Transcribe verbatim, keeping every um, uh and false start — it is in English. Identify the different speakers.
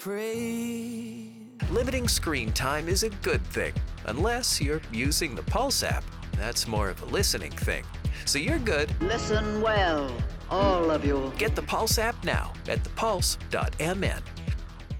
Speaker 1: Pray.
Speaker 2: Limiting screen time is a good thing, unless you're using the Pulse app. That's more of a listening thing. So you're good.
Speaker 3: Listen well, all of you.
Speaker 2: Get the Pulse app now at the pulse dot m n.